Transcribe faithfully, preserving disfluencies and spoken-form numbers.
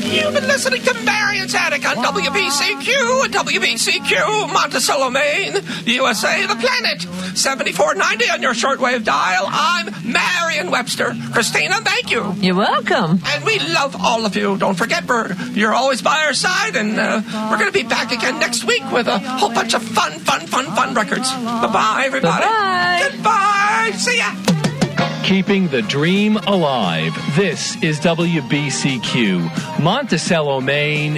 You've been listening to Marion's Attic on W B C Q and W B C Q, Monticello, Maine, U S A, the planet. seventy-four ninety on your shortwave dial. I'm Marion Webster. Christina, thank you. You're welcome. And we love all of you. Don't forget, we're, you're always by our side, and uh, we're going to be back again next week with a whole bunch of fun, fun, fun, fun records. Bye-bye, everybody. Bye-bye. Goodbye. See ya. Keeping the dream alive. This is W B C Q, Monticello, Maine,